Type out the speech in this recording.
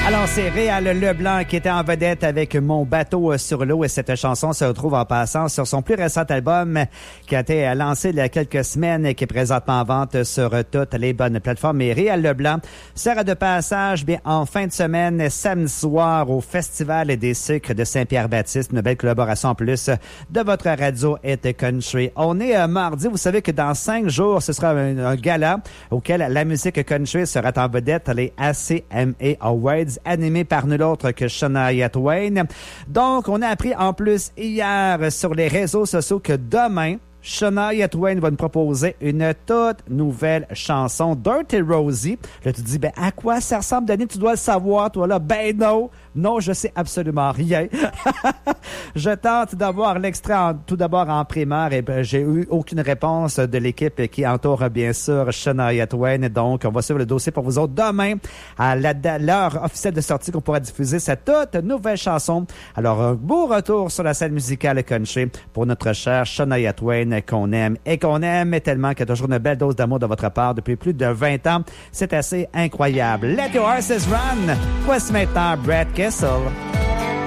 Alors, c'est Réal Leblanc qui était en vedette avec Mon bateau sur l'eau et cette chanson se retrouve en passant sur son plus récent album qui a été lancé il y a quelques semaines et qui est présentement en vente sur toutes les bonnes plateformes. Et Réal Leblanc sera de passage bien en fin de semaine, samedi soir au Festival des sucres de Saint-Pierre-Baptiste. Une belle collaboration en plus de votre radio et country. On est mardi. Vous savez que dans 5 jours, ce sera un gala auquel la musique country sera en vedette, les ACMA Awards, animé par nul autre que Shania Twain. Donc, on a appris en plus hier sur les réseaux sociaux que demain, Shania Twain va nous proposer une toute nouvelle chanson, Dirty Rosie. Là, tu te dis, à quoi ça ressemble, Danny? Tu dois le savoir, toi, là. Non, je sais absolument rien. Je tente d'avoir l'extrait tout d'abord en primaire et j'ai eu aucune réponse de l'équipe qui entoure, bien sûr, Shania Twain. Donc, on va suivre le dossier pour vous autres demain à l'heure officielle de sortie qu'on pourra diffuser cette toute nouvelle chanson. Alors, un beau retour sur la scène musicale country pour notre chère Shania Twain qu'on aime tellement qu'il y a toujours une belle dose d'amour de votre part depuis plus de 20 ans. C'est assez incroyable. Let your horses run! Voici maintenant Brad Kessel.